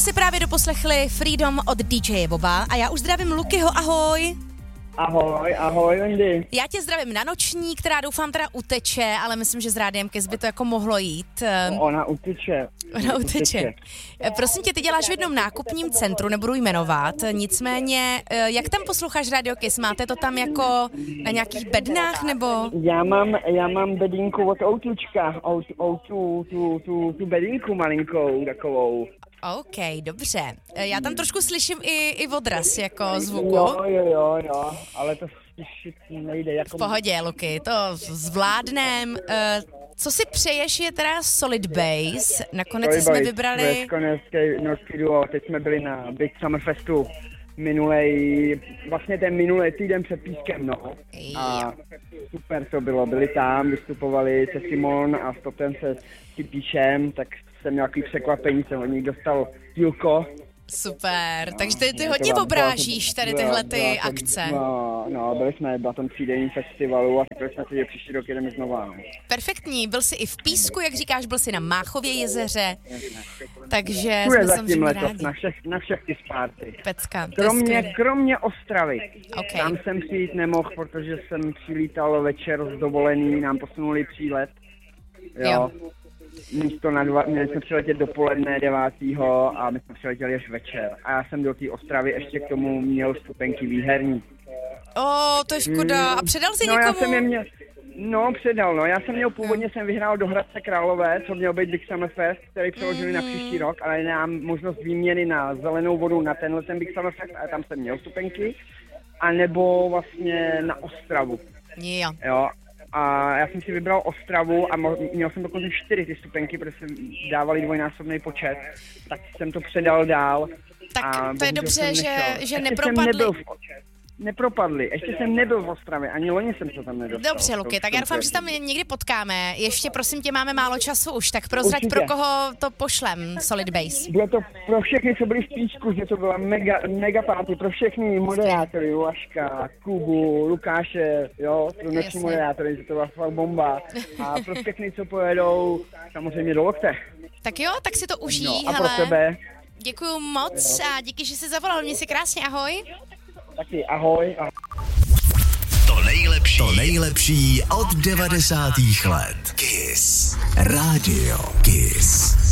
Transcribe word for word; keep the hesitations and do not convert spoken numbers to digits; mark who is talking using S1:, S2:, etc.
S1: si právě doposlechli Freedom od D J Boba a já už zdravím Lukyho, ahoj.
S2: Ahoj, ahoj, Wendy.
S1: Já tě zdravím na noční, která doufám teda uteče, ale myslím, že s Rádiem Kiss by to jako mohlo jít.
S2: No, ona uteče.
S1: Ona uteče. Prosím tě, ty děláš v jednom nákupním centru, nebudu jmenovat, nicméně, jak tam posloucháš Radio Kiss? Máte to tam jako na nějakých bednách, nebo?
S2: Já mám, já mám bedínku od Outučka, Outu, tu, tu, tu, tu bedínku malinkou takovou.
S1: OK, dobře. Já tam trošku slyším i, i odraz jako zvuku.
S2: Jo, jo, jo, jo, ale to slyšit nejde. Jako...
S1: V pohodě, Luky, to zvládnem. Co si přeješ je teda Solid Base. Nakonec
S2: Solid
S1: jsme
S2: Base,
S1: vybrali...
S2: Norský duo, teď jsme byli na Big Summer Festu. Minulej, vlastně ten minulý týden před Pískem, no. A super to bylo, byli tam, vystupovali se Simon a Stotem se s Píšem, tak jsem měl takový překvapení, jsem od nich dostal dílko.
S1: Super, no, takže ty, ty hodně obrážíš tady tyhle ty
S2: to,
S1: akce.
S2: No, no, byli jsme na tom třídenním festivalu a řekli jsme si, že příští rok jedeme znova. No.
S1: Perfektní, byl jsi i v Písku, jak říkáš, byl jsi na Máchově jezeře, takže
S2: tu je
S1: jsme
S2: zatím
S1: samozřejmě
S2: letos
S1: rádi.
S2: na všech, na všech ty spárty.
S1: Pecka,
S2: kromě, kromě Ostravy.
S1: Okay.
S2: Tam jsem přijít nemohl, protože jsem přilítal večer z dovolený, nám posunuli přílet. Jo. jo. Místo na dva, měli jsme přiletět dopoledne devátého a my jsme přiletěli až večer. A já jsem do té Ostravy ještě k tomu měl vstupenky výherní.
S1: O, to je škoda. A předal jsi
S2: no,
S1: někomu?
S2: Já jsem je měl, no, předal, no. Já jsem měl původně, jsem vyhrál do Hradce Králové, co měl být Big Summer Fest, který přeložili mm. na příští rok, ale nám možnost výměny na zelenou vodu na tenhle ten Big Summer Fest a tam jsem měl vstupenky. A nebo vlastně na Ostravu.
S1: Jo.
S2: Jo. A já jsem si vybral Ostravu a měl jsem dokonce čtyři ty stupenky, protože jsem dávali dvojnásobný počet, tak jsem to předal dál.
S1: Tak to je dobře, že, že
S2: nepropadli. Nepropadli, ještě jsem nebyl v Ostravě, ani loni jsem se tam nedostal.
S1: Dobře, Luky, tak já doufám, že tam někdy potkáme. Ještě prosím tě, máme málo času už, tak prozrať,
S2: Určitě.
S1: Pro koho to pošlem, Solid Base.
S2: Bylo to pro všechny, co byli v Písku, že to byla mega, mega party, pro všechny moderátory, Vaška, Kubu, Lukáše, jo, pro naši moderátory, že to byla fakt bomba. A pro všechny, co pojedou, samozřejmě do Lokte.
S1: Tak jo, tak si to užij,
S2: no, a
S1: hele.
S2: pro tebe.
S1: Děkuju moc a díky, že jsi zavolal, měj si krásně, ahoj.
S2: Taky ahoj. ahoj.
S3: To nejlepší, to nejlepší od devadesátých let. Kiss. Radio Kiss.